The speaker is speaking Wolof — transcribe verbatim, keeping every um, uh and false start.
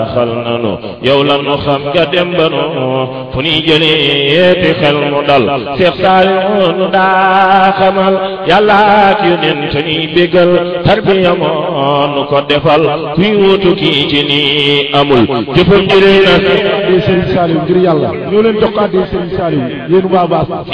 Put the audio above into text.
xal nanu yow la nu xam nga dem ba nu fu ñuy jëlee ti xel mu dal Seex Saaliw nu daa xamal yàlla ak yonent ñuy bégal tarbiya moo nu ko defal kuy wutu kii ci nii amul jëfam jëlee na Serigne Saliou ngir yàlla ñoo leen jox ko addi Serigne Saliou yéen waa baas